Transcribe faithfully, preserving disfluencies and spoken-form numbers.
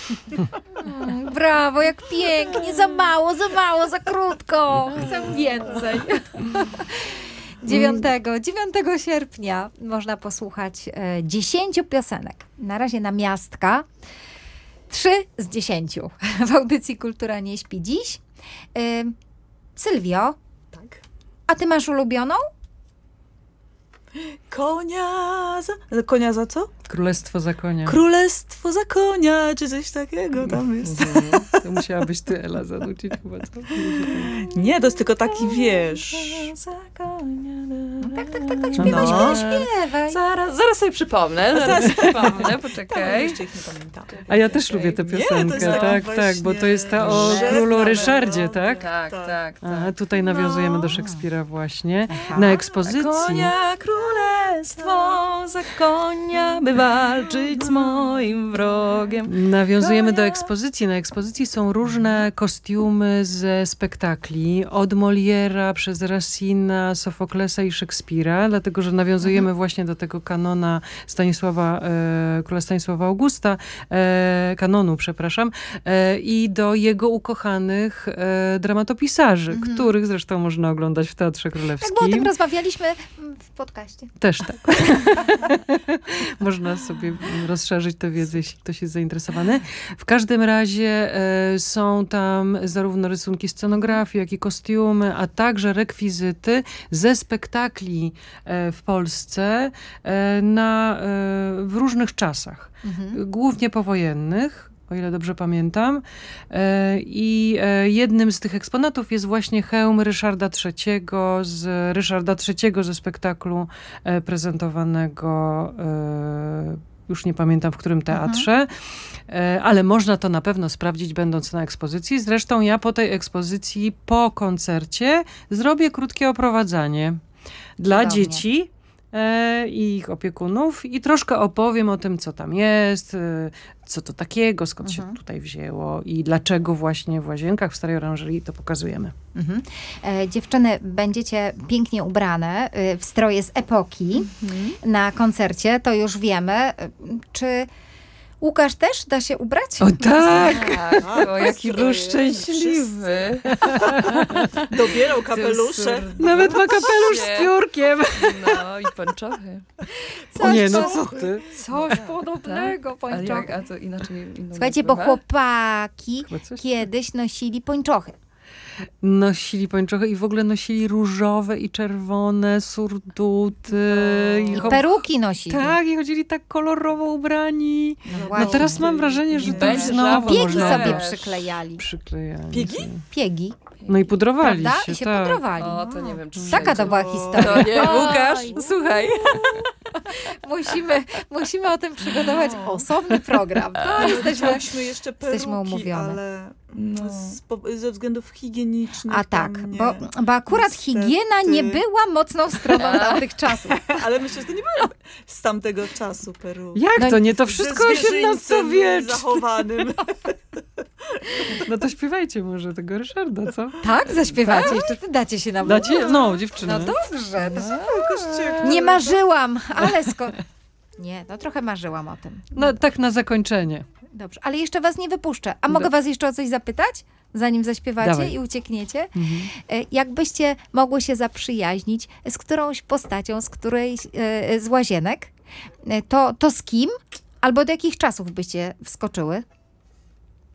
Mm, brawo, jak pięknie, za mało, za mało, za krótko, chcę więcej. dziewiątego, dziewiątego sierpnia można posłuchać e, dziesięciu piosenek. Na razie namiastka. Trzy z dziesięciu w audycji Kultura nie śpi dziś. E, Sylwio, Tak. a ty masz ulubioną? Konia za... Konia za co? Królestwo za konia. Królestwo za konia, czy coś takiego tam jest. Mhm. To musiałabyś ty, Ela, zanucić chyba, co? Nie, to jest tylko taki, wiesz... Tak, tak, tak, tak, śpiewaj, No. śpiewaj, śpiewaj. Zaraz, zaraz sobie przypomnę, zaraz sobie przypomnę, poczekaj. Jeszcze ich nie pamiętam. A ja też lubię tę Nie, to piosenkę, jest taka tak, właśnie tak, bo to jest ta o drzewna królu Ryszardzie, melodia. tak? Tak, Tak. tak, tak. A tutaj nawiązujemy do Szekspira właśnie. Na ekspozycji. Konia królestwo za konia, by walczyć z moim wrogiem. Nawiązujemy do Konia. ekspozycji. Na ekspozycji są różne kostiumy ze spektakli. Od Moliera przez Racina, Sofoklesa i Szekspira, dlatego, że nawiązujemy właśnie do tego kanona Stanisława, e, króla Stanisława Augusta, e, kanonu, przepraszam, e, i do jego ukochanych e, dramatopisarzy, których zresztą można oglądać w Teatrze Tak, bo o Królewskim. tym rozmawialiśmy w podcaście. Też tak. Można sobie rozszerzyć tę wiedzę, jeśli ktoś jest zainteresowany. W każdym razie e, są tam zarówno rysunki scenografii, jak i kostiumy, a także rekwizyty ze spektakli e, w Polsce e, na, e, w różnych czasach. Głównie powojennych, o ile dobrze pamiętam. E, I e, jednym z tych eksponatów jest właśnie hełm Ryszarda trzeciego, z Ryszarda trzeciego ze spektaklu e, prezentowanego, e, już nie pamiętam w którym teatrze, e, ale można to na pewno sprawdzić, będąc na ekspozycji. Zresztą ja po tej ekspozycji, po koncercie zrobię krótkie oprowadzanie dla Cudownie. dzieci e, i ich opiekunów i troszkę opowiem o tym, co tam jest, e, co to takiego, skąd się tutaj wzięło i dlaczego właśnie w Łazienkach, w Starej Oranżerii to pokazujemy. Mhm. E, dziewczyny, będziecie pięknie ubrane y, w stroje z epoki na koncercie, to już wiemy. E, Czy Łukasz też da się ubrać? O tak! Tak, o, jaki był Stroje, szczęśliwy. Dobierał kapelusze. Nawet ma kapelusz z piórkiem. No i pończochy. O nie, no co ty? Coś podobnego, Ale jak, pończochy. a to inaczej... inną Słuchajcie, bo nazwę? chłopaki Chyba coś kiedyś nosili pończochy. Nosili pończochy i w ogóle nosili różowe i czerwone surduty. I cho- peruki nosili. Tak, i chodzili tak kolorowo ubrani. No właśnie. teraz mam wrażenie, że to już Będzie znowu Piegi można sobie Też. przyklejali. przyklejali. Piegi? Piegi, No i pudrowali prawda? się, I się tak. pudrowali. O, to nie wiem, czy Taka to wszędzie. była historia. To nie, Oj, Łukasz, słuchaj. musimy, musimy o tym przygotować osobny program. To jesteśmy... Chciałyśmy jeszcze peruki, jesteśmy umówione. ale No. z, po, ze względów higienicznych A tak, tam nie. bo, bo akurat Niestety. higiena nie była mocną stroną tamtych czasów. Ale myślę, że to nie było z tamtego czasu peruki. Jak No, to nie? To Ze wszystko zwierzyńcem osiemnastowieczne. zachowanym. No to śpiewajcie może tego Ryszarda, co? Tak? Zaśpiewacie? Jeszcze ty dacie się na Dacie? No, dziewczyny. No dobrze. To Kościek, nie marzyłam, ale skąd... Nie, no trochę marzyłam o tym. No tak na zakończenie. Dobrze, ale jeszcze was nie wypuszczę. A mogę was jeszcze o coś zapytać? Zanim zaśpiewacie Dawaj. i uciekniecie? E, Jakbyście mogły się zaprzyjaźnić z którąś postacią, z którejś e, z Łazienek, e, to, to z kim? Albo do jakich czasów byście wskoczyły?